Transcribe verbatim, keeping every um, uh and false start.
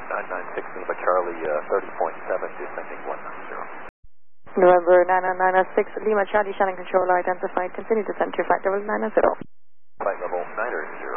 nine nine six Lima Charlie, uh, thirty point seven, descending one nine zero. November nine nine six Lima Charlie, Shannon Controller identified. Continue descent to flight level nine zero. Flight level nine zero.